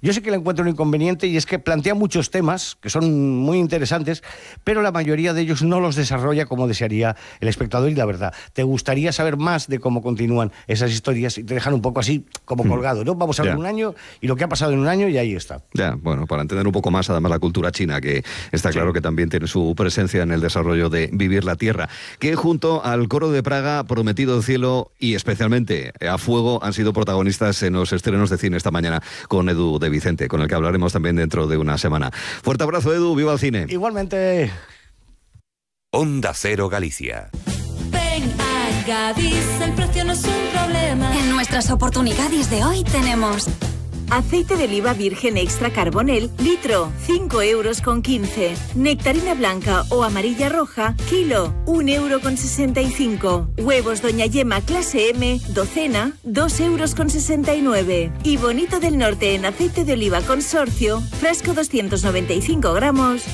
Yo sé que le encuentro un inconveniente y es que plantea muchos temas que son muy interesantes, pero la mayoría de ellos no los desarrolla como desearía el espectador y la verdad. Te gustaría saber más de cómo continúan esas historias y te dejan un poco así como colgado, ¿no? Vamos a ver un año y lo que ha pasado en un año y ahí está. Ya, bueno, para entender un poco más además la cultura china, que está claro que también tiene su presencia en el desarrollo de Vivir la Tierra, que junto al Coro de Praga, Prometido del Cielo y especialmente A Fuego han sido protagonistas en los estrenos de cine esta mañana con Edu de Vicente, con el que hablaremos también dentro de una semana. Fuerte abrazo, Edu, viva el cine. Igualmente. Onda Cero Galicia. Ven a Gadis, el precio no es un problema. En nuestras oportunidades de hoy tenemos aceite de oliva virgen extra carbonel, litro, 5,15 €. Nectarina blanca o amarilla roja, kilo, 1,65 €. Huevos Doña Yema clase M, docena, 2,69 €. Y Bonito del Norte en aceite de oliva consorcio, fresco 295 gramos,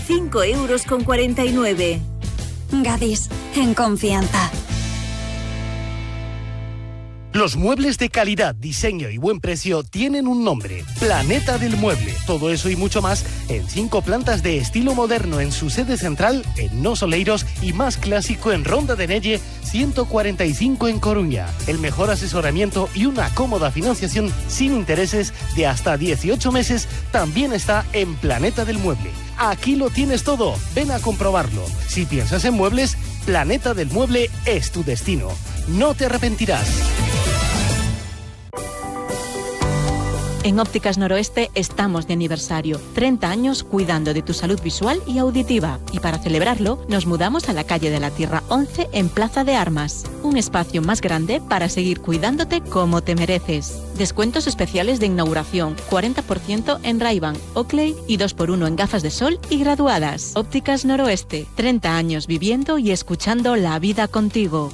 5,49 €. Gadis, en confianza. Los muebles de calidad, diseño y buen precio tienen un nombre: Planeta del Mueble. Todo eso y mucho más en 5 plantas de estilo moderno en su sede central en Nos Oleiros y más clásico en Ronda de Nelle 145 en Coruña. El mejor asesoramiento y una cómoda financiación sin intereses de hasta 18 meses también está en Planeta del Mueble. Aquí lo tienes todo, ven a comprobarlo. Si piensas en muebles, Planeta del Mueble es tu destino. No te arrepentirás. En Ópticas Noroeste estamos de aniversario. 30 años cuidando de tu salud visual y auditiva. Y para celebrarlo, nos mudamos a la calle de la Tierra 11 en Plaza de Armas. Un espacio más grande para seguir cuidándote como te mereces. Descuentos especiales de inauguración, 40% en Ray-Ban, Oakley y 2x1 en gafas de sol y graduadas. Ópticas Noroeste, 30 años viviendo y escuchando la vida contigo.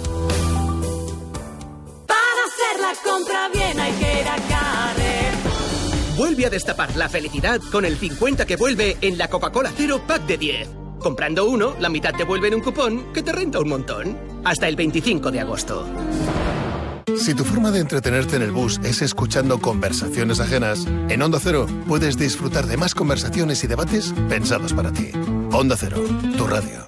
Para hacer la compra bien hay que ir a Carrer. Vuelve a destapar la felicidad con el 50 que vuelve en la Coca-Cola Cero Pack de 10. Comprando uno, la mitad te vuelve en un cupón que te renta un montón. Hasta el 25 de agosto. Si tu forma de entretenerte en el bus es escuchando conversaciones ajenas, en Onda Cero puedes disfrutar de más conversaciones y debates pensados para ti. Onda Cero, tu radio.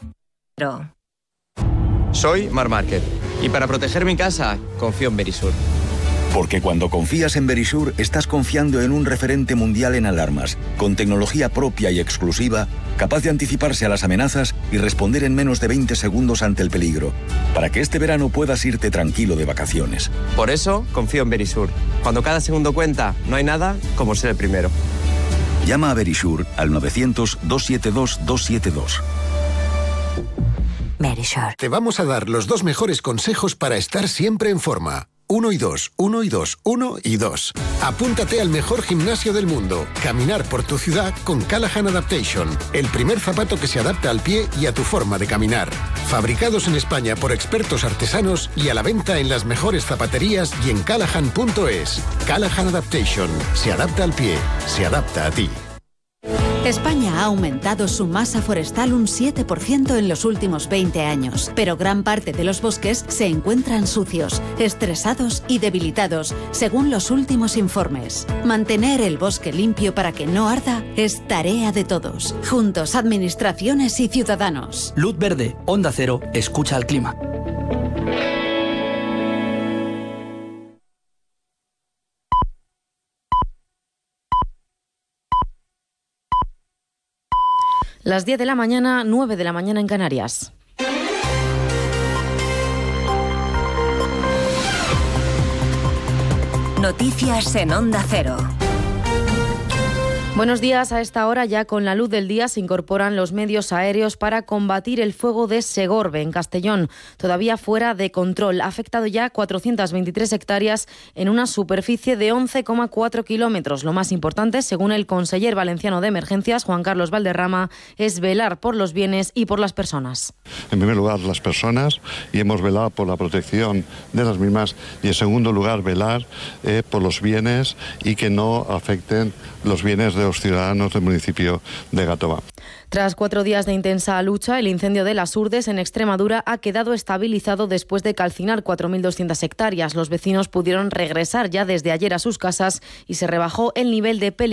Soy Marc Márquez y para proteger mi casa confío en Verisur. Porque cuando confías en Verisur, estás confiando en un referente mundial en alarmas, con tecnología propia y exclusiva, capaz de anticiparse a las amenazas y responder en menos de 20 segundos ante el peligro, para que este verano puedas irte tranquilo de vacaciones. Por eso confío en Verisur. Cuando cada segundo cuenta, no hay nada como ser el primero. Llama a Verisur al 900-272-272. Verisur. Te vamos a dar los 2 mejores consejos para estar siempre en forma. 1 y 2, 1 y 2, 1 y 2. Apúntate al mejor gimnasio del mundo. Caminar por tu ciudad con Callahan Adaptation. El primer zapato que se adapta al pie y a tu forma de caminar. Fabricados en España por expertos artesanos y a la venta en las mejores zapaterías y en callahan.es. Callahan Adaptation. Se adapta al pie. Se adapta a ti. España ha aumentado su masa forestal un 7% en los últimos 20 años, pero gran parte de los bosques se encuentran sucios, estresados y debilitados, según los últimos informes. Mantener el bosque limpio para que no arda es tarea de todos. Juntos, administraciones y ciudadanos. Luz verde, Onda Cero, escucha al clima. Las 10 de la mañana, 9 de la mañana en Canarias. Noticias en Onda Cero. Buenos días. A esta hora, ya con la luz del día, se incorporan los medios aéreos para combatir el fuego de Segorbe, en Castellón, todavía fuera de control. Ha afectado ya 423 hectáreas en una superficie de 11,4 kilómetros. Lo más importante, según el conseller valenciano de Emergencias, Juan Carlos Valderrama, es velar por los bienes y por las personas. En primer lugar, las personas, y hemos velado por la protección de las mismas, y en segundo lugar, velar por los bienes y que no afecten los bienes de los ciudadanos del municipio de Gatoa. Tras 4 días de intensa lucha, el incendio de Las Urdes en Extremadura ha quedado estabilizado después de calcinar 4.200 hectáreas. Los vecinos pudieron regresar ya desde ayer a sus casas y se rebajó el nivel de peligro